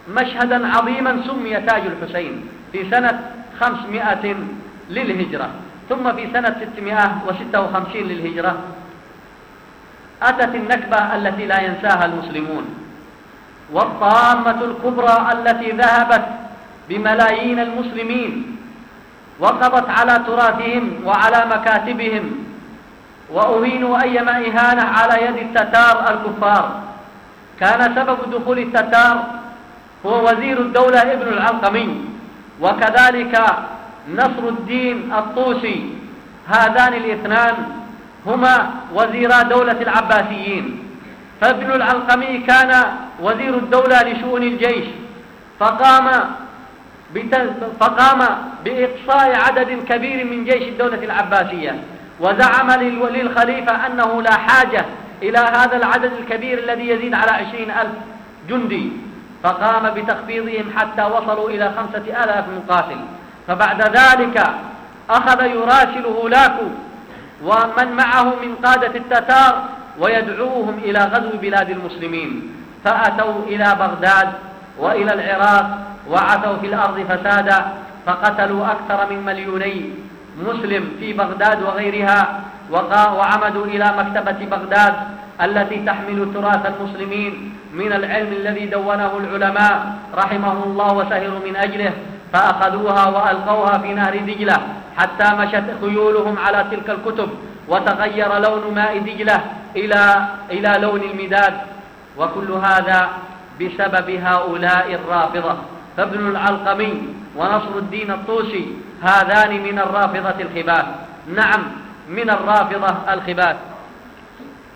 مشهدا عظيما سمي تاج الحسين في سنة 500 للهجرة. ثم في سنة 656 للهجرة أتت النكبة التي لا ينساها المسلمون، والطامة الكبرى التي ذهبت بملايين المسلمين وقضت على تراثهم وعلى مكاتبهم، وأهينوا أيما إهانة على يد التتار الكفار. كان سبب دخول التتار هو وزير الدولة ابن العلقمي، وكذلك نصر الدين الطوسي. هذان الاثنان هما وزيرا دولة العباسيين. فابن العلقمي كان وزير الدولة لشؤون الجيش، فقام بإقصاء عدد كبير من جيش الدولة العباسية، وزعم للخليفة أنه لا حاجة إلى هذا العدد الكبير الذي يزيد على 20,000 جندي، فقام بتخفيضهم حتى وصلوا إلى 5,000 مقاتل. فبعد ذلك أخذ يراسل هولاكو ومن معه من قادة التتار ويدعوهم إلى غزو بلاد المسلمين، فأتوا إلى بغداد وإلى العراق وعثوا في الأرض فسادا، فقتلوا أكثر من 2,000,000 مسلم في بغداد وغيرها، وعمدوا إلى مكتبة بغداد التي تحمل تراث المسلمين من العلم الذي دونه العلماء رحمه الله وسهروا من أجله، فأخذوها وألقوها في نهر دجلة حتى مشت خيولهم على تلك الكتب، وتغير لون ماء دجلة إلى لون المداد. وكل هذا بسبب هؤلاء الرافضة. فابن العلقمي ونصر الدين الطوسي هذان من الرافضة الخباث، نعم من الرافضة الخباث.